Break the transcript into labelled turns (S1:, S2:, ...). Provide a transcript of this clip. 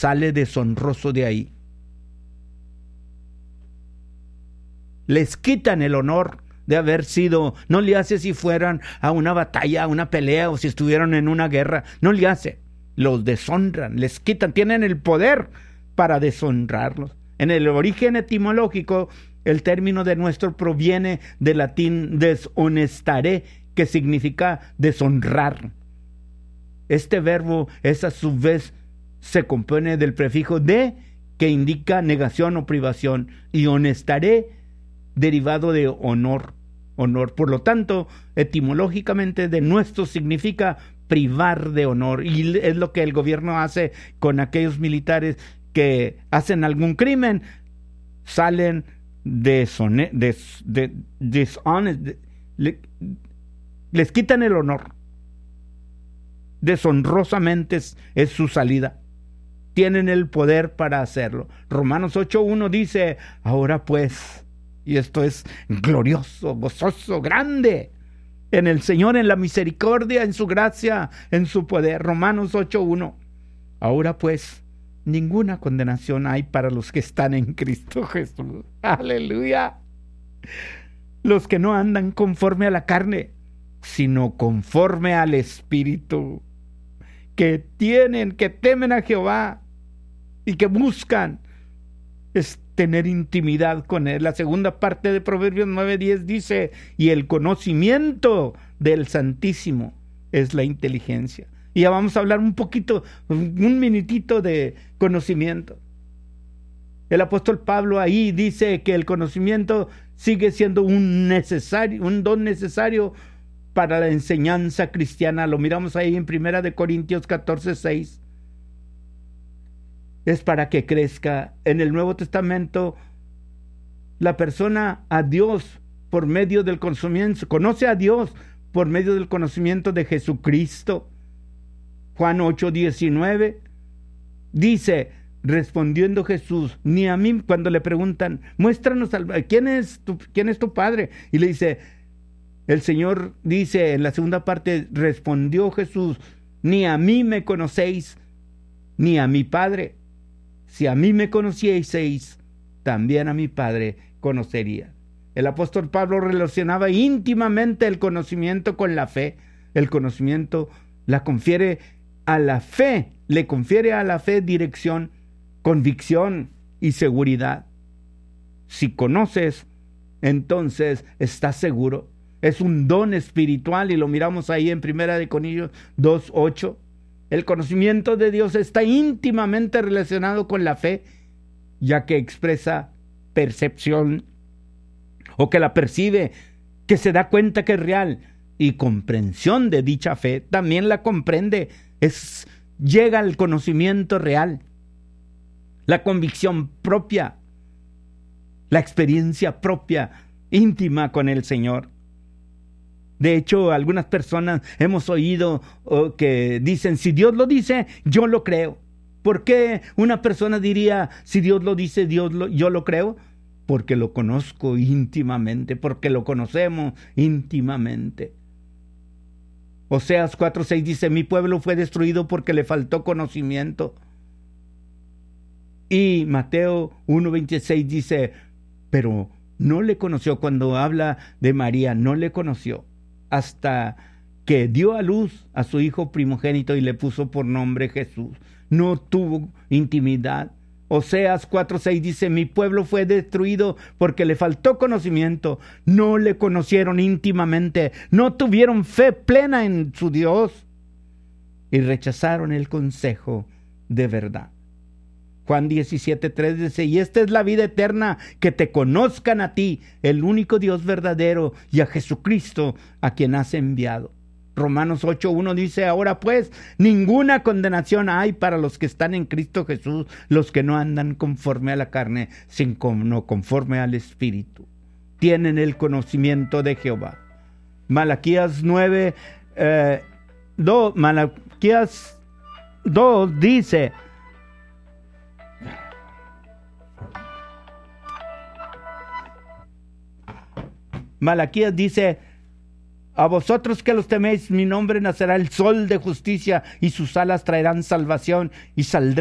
S1: sale deshonroso de ahí. Les quitan el honor de haber sido, no le hace si fueran a una batalla, a una pelea o si estuvieron en una guerra, no le hace, los deshonran, les quitan, tienen el poder para deshonrarlos. En el origen etimológico, el término de nuestro proviene del latín deshonestare, que significa deshonrar. Este verbo es a su vez, se compone del prefijo de, que indica negación o privación, y honestare, derivado de honor. Por lo tanto, etimológicamente de nuestro significa privar de honor, y es lo que el gobierno hace con aquellos militares que hacen algún crimen, salen les quitan el honor. Deshonrosamente es su salida. Tienen el poder para hacerlo. Romanos 8:1 dice, ahora pues, y esto es glorioso, gozoso, grande, en el Señor, en la misericordia, en su gracia, en su poder. Romanos 8:1. Ahora pues, ninguna condenación hay para los que están en Cristo Jesús. Aleluya. Los que no andan conforme a la carne, sino conforme al Espíritu, que temen a Jehová y que buscan es tener intimidad con Él. La segunda parte de Proverbios 9:10 dice, y el conocimiento del Santísimo es la inteligencia. Y ya vamos a hablar un minutito de conocimiento. El apóstol Pablo ahí dice que el conocimiento sigue siendo un don necesario para la enseñanza cristiana. Lo miramos ahí en 1 Corintios 14:6. Es para que crezca. En el Nuevo Testamento, la persona a Dios por medio del conocimiento, conoce a Dios por medio del conocimiento de Jesucristo. Juan 8:19 dice, respondiendo Jesús, ni a mí, cuando le preguntan, muéstranos ¿quién es tu Padre? Y le dice, el Señor dice en la segunda parte, respondió Jesús, ni a mí me conocéis, ni a mi Padre. Si a mí me conocieseis, también a mi Padre conocería. El apóstol Pablo relacionaba íntimamente el conocimiento con la fe. El conocimiento le confiere a la fe dirección, convicción y seguridad. Si conoces, entonces estás seguro. Es un don espiritual y lo miramos ahí en 1 Corintios 2:8. El conocimiento de Dios está íntimamente relacionado con la fe, ya que expresa percepción, o que la percibe, que se da cuenta que es real, y comprensión de dicha fe, también la comprende, llega al conocimiento real, la convicción propia, la experiencia propia, íntima con el Señor. De hecho, algunas personas hemos oído que dicen, si Dios lo dice, yo lo creo. ¿Por qué una persona diría, si Dios lo dice, yo lo creo? Porque lo conozco íntimamente, porque lo conocemos íntimamente. Oseas 4:6 dice, mi pueblo fue destruido porque le faltó conocimiento. Y Mateo 1:26 dice, pero no le conoció. Cuando habla de María, no le conoció hasta que dio a luz a su hijo primogénito y le puso por nombre Jesús. No tuvo intimidad. Oseas 4:6 dice, mi pueblo fue destruido porque le faltó conocimiento. No le conocieron íntimamente, no tuvieron fe plena en su Dios y rechazaron el consejo de verdad. Juan 17:3 dice, y esta es la vida eterna, que te conozcan a ti, el único Dios verdadero, y a Jesucristo, a quien has enviado. Romanos 8:1 dice, ahora pues, ninguna condenación hay para los que están en Cristo Jesús, los que no andan conforme a la carne, sino conforme al Espíritu. Tienen el conocimiento de Jehová. Malaquías 2 dice, Malaquías dice, a vosotros que los teméis, mi nombre nacerá el sol de justicia y sus alas traerán salvación y saldrá